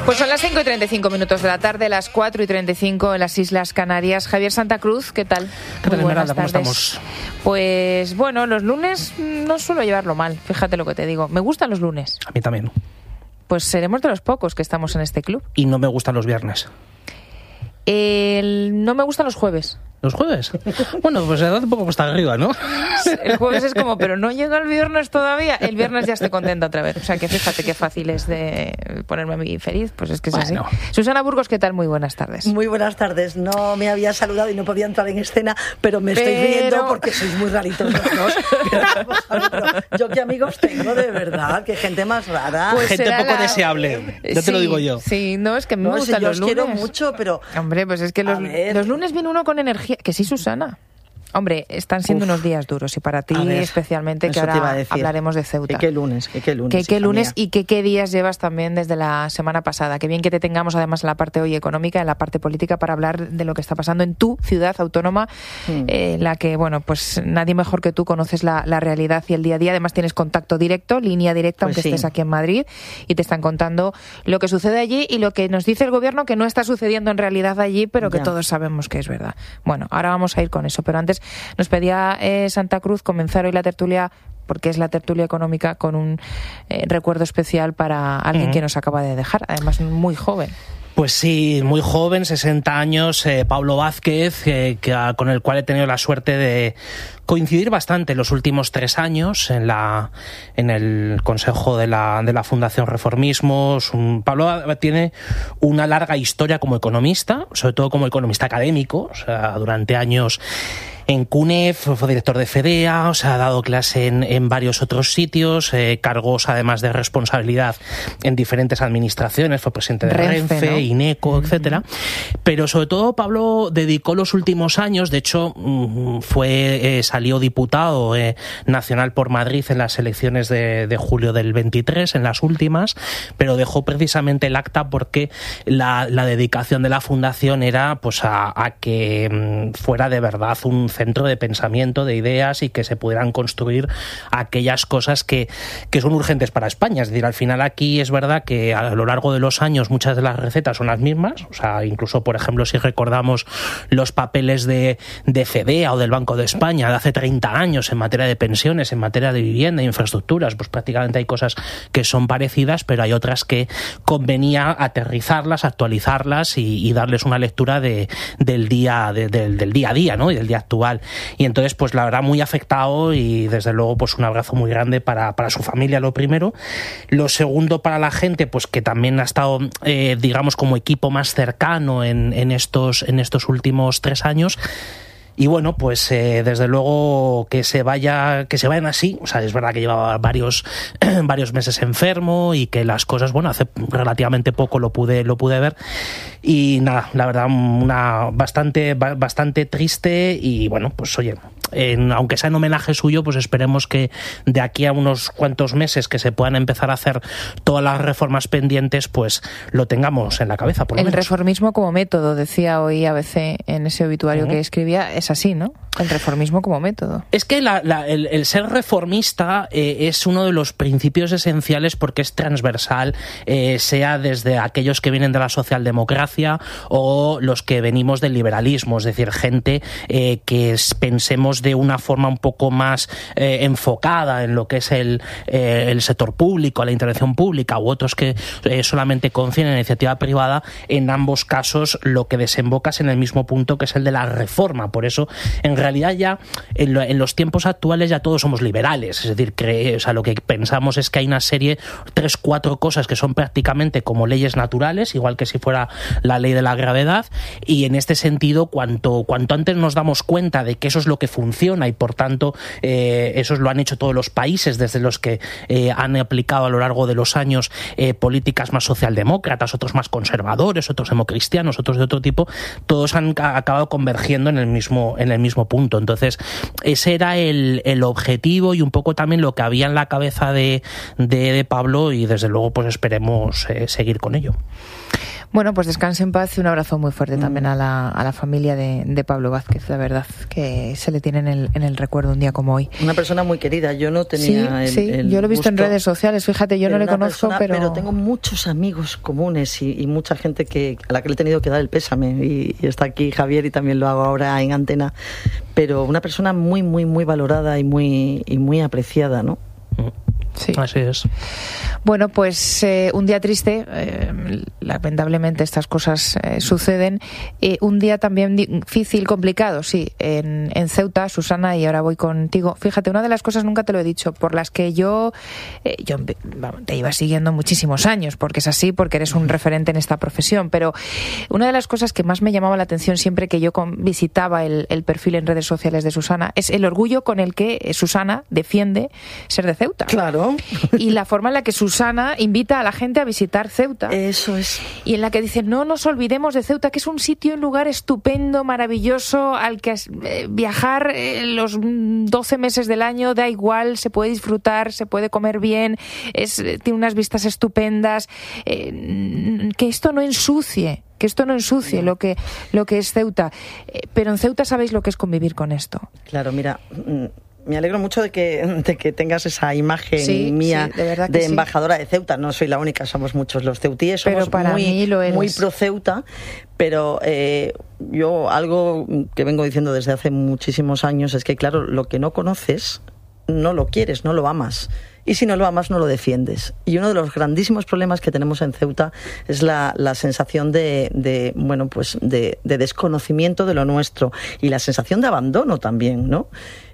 Pues son las 5:35 de la tarde, las 4:35 en las Islas Canarias. Javier Santa Cruz, ¿qué tal? ¿Qué tal, Esmeralda? ¿Cómo estamos? Pues bueno, los lunes no suelo llevarlo mal, fíjate lo que te digo. Me gustan los lunes. A mí también. Pues seremos de los pocos que estamos en este club. Y no me gustan los viernes. No me gustan los jueves. ¿Los jueves? Bueno, pues edad un poco hasta arriba, ¿no? El jueves es como, pero no llega el viernes todavía. El viernes ya estoy contenta otra vez. O sea, que fíjate qué fácil es de ponerme a mí feliz. Pues es que es así. Susana Burgos, ¿qué tal? Muy buenas tardes. Muy buenas tardes. No me había saludado y no podía entrar en escena, pero me estoy riendo porque sois muy raritos los dos. Pero yo qué amigos tengo, de verdad. Qué gente más rara. Pues gente poco deseable. Ya te lo digo yo. Sí, no, es que me gustan los lunes. Yo os quiero mucho, pero... Hombre, pues es que los lunes viene uno con energía. Que sí, Susana. Hombre, están siendo unos días duros y para ti especialmente, que ahora hablaremos de Ceuta. ¿Qué lunes? ¿Qué lunes y qué días llevas también desde la semana pasada? Qué bien que te tengamos además en la parte hoy económica, en la parte política, para hablar de lo que está pasando en tu ciudad autónoma, la que, bueno, pues nadie mejor que tú conoces la realidad y el día a día. Además tienes contacto directo, línea directa, aunque estés aquí en Madrid, y te están contando lo que sucede allí y lo que nos dice el gobierno que no está sucediendo en realidad allí, pero que todos sabemos que es verdad. Bueno, ahora vamos a ir con eso, pero antes nos pedía Santa Cruz comenzar hoy la tertulia, porque es la tertulia económica, con un recuerdo especial para alguien que nos acaba de dejar, además muy joven. Pues sí, muy joven, 60 años, Pablo Vázquez, con el cual he tenido la suerte de coincidir bastante en los últimos 3 años en el Consejo de la Fundación Reformismos. Pablo tiene una larga historia como economista, sobre todo como economista académico, o sea, durante años en CUNEF, fue director de FEDEA, o sea, ha dado clase en varios otros sitios, cargos además de responsabilidad en diferentes administraciones, fue presidente de Renfe, ¿no? INECO, etcétera. Pero sobre todo Pablo dedicó los últimos años, de hecho salió diputado nacional por Madrid en las elecciones de julio del 23, en las últimas, pero dejó precisamente el acta porque la dedicación de la fundación era pues a que fuera de verdad un centro de pensamiento, de ideas, y que se pudieran construir aquellas cosas que son urgentes para España. Es decir, al final aquí es verdad que a lo largo de los años muchas de las recetas son las mismas, o sea, incluso por ejemplo si recordamos los papeles de FEDEA o del Banco de España de hace 30 años en materia de pensiones, en materia de vivienda e infraestructuras, pues prácticamente hay cosas que son parecidas, pero hay otras que convenía aterrizarlas, actualizarlas y darles una lectura del día a día, ¿no? Y del día actual. Y entonces, pues la verdad, muy afectado, y desde luego pues un abrazo muy grande para su familia, lo primero. Lo segundo, para la gente, pues que también ha estado, digamos, como equipo más cercano en estos últimos 3 años. Y bueno, pues desde luego que se vayan así. O sea, es verdad que llevaba varios meses enfermo y que las cosas, bueno, hace relativamente poco lo pude ver. Y nada, la verdad, bastante triste. Y bueno, pues oye, aunque sea en homenaje suyo, pues esperemos que de aquí a unos cuantos meses que se puedan empezar a hacer todas las reformas pendientes, pues lo tengamos en la cabeza, por lo menos. El reformismo como método, decía hoy ABC en ese obituario que escribía, es así, ¿no? El reformismo como método. Es que el ser reformista es uno de los principios esenciales, porque es transversal, sea desde aquellos que vienen de la socialdemocracia o los que venimos del liberalismo, es decir, gente que pensemos de una forma un poco más enfocada en lo que es el sector público, la intervención pública, u otros que solamente confían en la iniciativa privada. En ambos casos lo que desemboca es en el mismo punto, que es el de la reforma. Por eso, en realidad, ya en los tiempos actuales ya todos somos liberales, es decir, lo que pensamos es que hay una serie, 3-4 cosas que son prácticamente como leyes naturales, igual que si fuera la ley de la gravedad, y en este sentido, cuanto antes nos damos cuenta de que eso es lo que funciona, y por tanto eso lo han hecho todos los países desde los que han aplicado a lo largo de los años políticas más socialdemócratas, otros más conservadores, otros democristianos, otros de otro tipo, todos han acabado convergiendo en el mismo punto. Entonces, ese era el objetivo y un poco también lo que había en la cabeza de Pablo, y desde luego pues esperemos seguir con ello. Bueno, pues descanse en paz y un abrazo muy fuerte también a la familia de Pablo Vázquez. La verdad que se le tiene en el recuerdo un día como hoy. Una persona muy querida. Yo no tenía el yo lo he visto en redes sociales. Fíjate, yo no le conozco, pero tengo muchos amigos comunes y mucha gente a la que le he tenido que dar el pésame. Y está aquí Javier y también lo hago ahora en antena. Pero una persona muy, muy, muy valorada y muy apreciada, ¿no? Sí. Así es. Bueno, pues un día triste, lamentablemente estas cosas suceden. Un día también difícil, complicado, sí, en Ceuta, Susana, y ahora voy contigo. Fíjate, una de las cosas, nunca te lo he dicho, por las que yo te iba siguiendo muchísimos años, porque es así, porque eres un referente en esta profesión, pero una de las cosas que más me llamaba la atención siempre que yo visitaba el perfil en redes sociales de Susana es el orgullo con el que Susana defiende ser de Ceuta. Claro. Y la forma en la que Susana invita a la gente a visitar Ceuta. Eso es. Y en la que dice, no nos olvidemos de Ceuta, que es un sitio, un lugar estupendo, maravilloso, al que viajar los 12 meses del año da igual, se puede disfrutar, se puede comer bien, tiene unas vistas estupendas, que esto no ensucie. Lo que es Ceuta. Pero en Ceuta sabéis lo que es convivir con esto. Claro, mira, me alegro mucho de que tengas esa imagen mía de embajadora de Ceuta. No soy la única, somos muchos los ceutíes, somos muy pro Ceuta, pero yo algo que vengo diciendo desde hace muchísimos años es que, claro, lo que no conoces, no lo quieres, no lo amas. Y si no lo amas, no lo defiendes. Y uno de los grandísimos problemas que tenemos en Ceuta es la sensación de desconocimiento de lo nuestro y la sensación de abandono también, ¿no?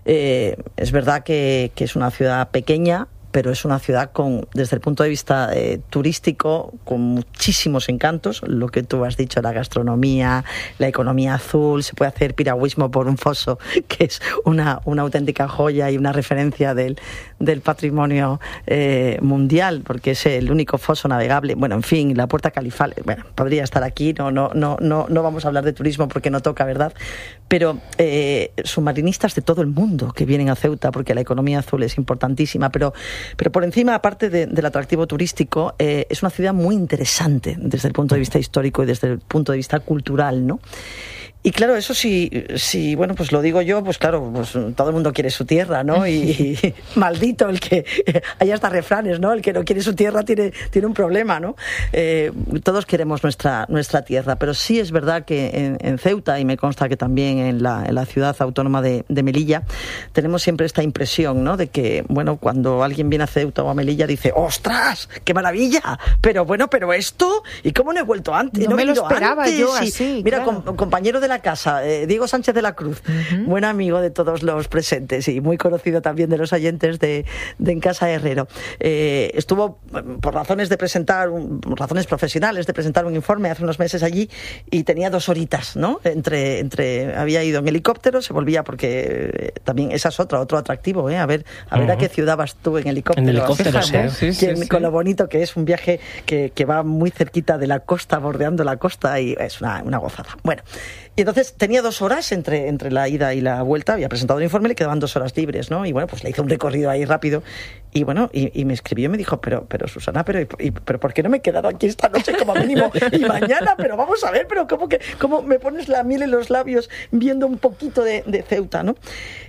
Es verdad que es una ciudad pequeña, pero es una ciudad desde el punto de vista turístico, con muchísimos encantos. Lo que tú has dicho, la gastronomía, la economía azul, se puede hacer piragüismo por un foso, que es una auténtica joya y una referencia del patrimonio mundial, porque es el único foso navegable. Bueno, en fin, la Puerta Califal, bueno, podría estar aquí, no vamos a hablar de turismo porque no toca, ¿verdad? Pero submarinistas de todo el mundo que vienen a Ceuta, porque la economía azul es importantísima, pero por encima, aparte del atractivo turístico, es una ciudad muy interesante desde el punto de vista histórico y desde el punto de vista cultural, ¿no? Y claro, eso sí, bueno, pues lo digo yo, pues claro, pues todo el mundo quiere su tierra, ¿no? Y maldito el que, hay hasta refranes, ¿no? El que no quiere su tierra tiene un problema, ¿no? Todos queremos nuestra tierra, pero sí es verdad que en Ceuta, y me consta que también en la ciudad autónoma de Melilla, tenemos siempre esta impresión, ¿no? De que, bueno, cuando alguien viene a Ceuta o a Melilla dice, ¡ostras, qué maravilla! Pero bueno, pero esto, ¿y cómo no he vuelto antes? No me lo esperaba antes. Yo así, mira, claro. Compañero de la casa, Diego Sánchez de la Cruz, buen amigo de todos los presentes y muy conocido también de los oyentes de En Casa Herrero. Estuvo por razones profesionales de presentar un informe hace unos meses allí y tenía 2 horitas, ¿no? Había ido en helicóptero, se volvía porque también esa es otro atractivo, a ver a qué ciudad vas tú en helicóptero. En helicóptero, sí. Con lo bonito que es un viaje que va muy cerquita de la costa, bordeando la costa, y es una gozada. Bueno, y entonces tenía 2 horas entre la ida y la vuelta, había presentado el informe, le quedaban 2 horas libres, ¿no? Y bueno, pues le hice un recorrido ahí rápido y bueno, y me escribió y me dijo, pero Susana, pero ¿por qué no me he quedado aquí esta noche como mínimo y mañana? Pero vamos a ver, pero ¿cómo me pones la miel en los labios viendo un poquito de Ceuta, ¿no?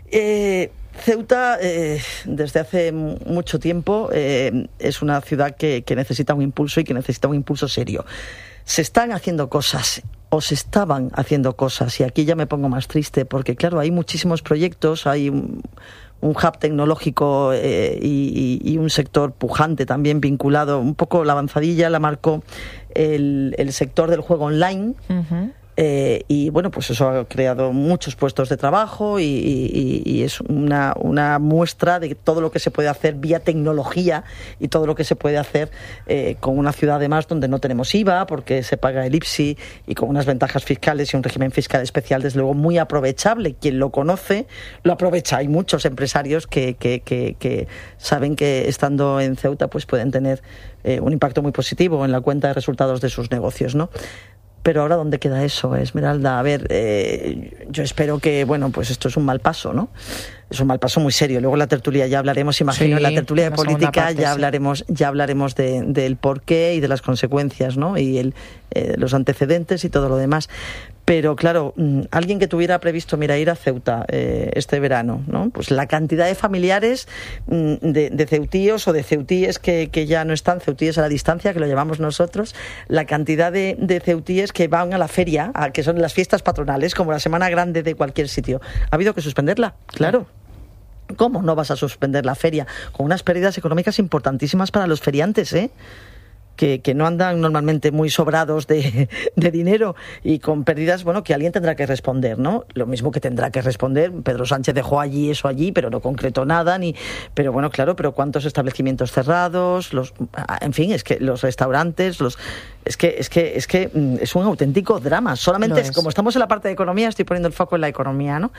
Ceuta, desde hace mucho tiempo, es una ciudad que necesita un impulso y que necesita un impulso serio. Se están haciendo cosas, o se estaban haciendo cosas, y aquí ya me pongo más triste, porque claro, hay muchísimos proyectos, hay un hub tecnológico y un sector pujante también vinculado, un poco la avanzadilla la marcó el sector del juego online. Y bueno, pues eso ha creado muchos puestos de trabajo y es una muestra de todo lo que se puede hacer vía tecnología y todo lo que se puede hacer con una ciudad además donde no tenemos IVA porque se paga el IPSI y con unas ventajas fiscales y un régimen fiscal especial desde luego muy aprovechable. Quien lo conoce lo aprovecha. Hay muchos empresarios que saben que estando en Ceuta pues pueden tener un impacto muy positivo en la cuenta de resultados de sus negocios, ¿no? Pero ahora, ¿dónde queda eso, Esmeralda? A ver, yo espero que, bueno, pues esto es un mal paso, ¿no? es un mal paso muy serio. Luego en la tertulia ya hablaremos, imagino, en la tertulia de política parte, ya hablaremos del porqué y de las consecuencias, ¿no? Y los antecedentes y todo lo demás. Pero claro, alguien que tuviera previsto, ir a Ceuta este verano, ¿no? Pues la cantidad de familiares de ceutíos o de ceutíes que ya no están, ceutíes a la distancia, que lo llamamos nosotros, la cantidad de ceutíes que van a la feria, que son las fiestas patronales, como la Semana Grande de cualquier sitio. Ha habido que suspenderla, claro. ¿Cómo no vas a suspender la feria? Con unas pérdidas económicas importantísimas para los feriantes, que no andan normalmente muy sobrados de dinero y con pérdidas, que alguien tendrá que responder, ¿no? Lo mismo que tendrá que responder. Pedro Sánchez dejó eso allí, pero no concretó nada, pero bueno, claro, pero cuántos establecimientos cerrados, en fin, es que los restaurantes, es que es un auténtico drama. Solamente como estamos en la parte de economía, estoy poniendo el foco en la economía, ¿no?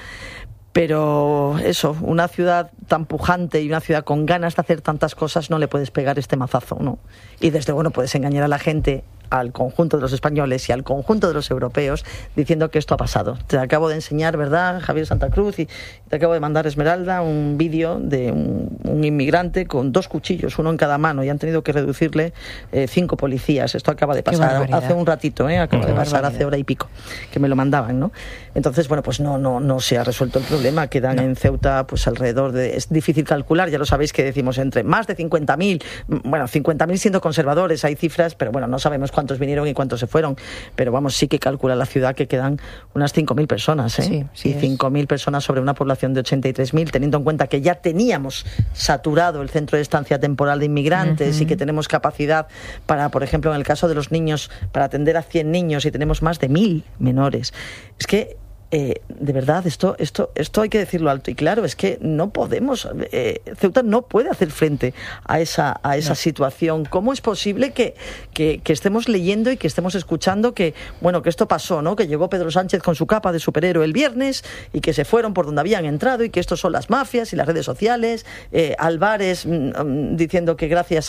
Pero eso, una ciudad tan pujante y una ciudad con ganas de hacer tantas cosas, no le puedes pegar este mazazo, ¿no? Y desde luego no puedes engañar a la gente, al conjunto de los españoles y al conjunto de los europeos, diciendo que esto ha pasado. Te acabo de enseñar, ¿verdad, Javier Santa Cruz? Y te acabo de mandar, Esmeralda, un vídeo de un inmigrante con 2 cuchillos, uno en cada mano, y han tenido que reducirle 5 policías. Esto acaba de pasar hace un ratito, acaba de pasar hace hora y pico, que me lo mandaban, ¿no? Entonces, pues no se ha resuelto el problema. Quedan en Ceuta pues alrededor de... Es difícil calcular, ya lo sabéis que decimos entre más de 50.000, 50.000 siendo conservadores, hay cifras, pero no sabemos cuántos vinieron y cuántos se fueron, pero sí que calcula la ciudad que quedan unas 5.000 personas, y 5.000 personas sobre una población de 83.000, teniendo en cuenta que ya teníamos saturado el centro de estancia temporal de inmigrantes y que tenemos capacidad para, por ejemplo, en el caso de los niños, para atender a 100 niños y tenemos más de 1.000 menores. Es que de verdad, esto hay que decirlo alto y claro, es que no podemos, Ceuta no puede hacer frente a esa situación. ¿Cómo es posible que estemos leyendo y que estemos escuchando que esto pasó, ¿no? Que llegó Pedro Sánchez con su capa de superhéroe el viernes y que se fueron por donde habían entrado y que estos son las mafias y las redes sociales, Álvarez diciendo que gracias